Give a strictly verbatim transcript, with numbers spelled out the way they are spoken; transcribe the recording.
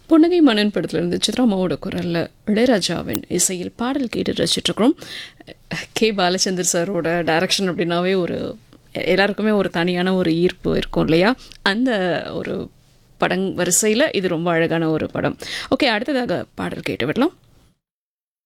புன்னகை மன்னன் படத்துலேருந்து சித்ராமாவோட குரலில் இளையராஜாவின் இசையில் பாடல் கேட்டு ரசிச்சிட்ருக்கிறோம். கே பாலச்சந்தர் சாரோட டைரக்ஷன் அப்படின்னாவே ஒரு எல்லாருக்குமே ஒரு தனியான ஒரு ஈர்ப்பு இருக்கும் இல்லையா? அந்த ஒரு படம் வரிசையில் இது ரொம்ப அழகான ஒரு படம். ஓகே, அடுத்ததாக பாடல் கேட்டு விடலாம்.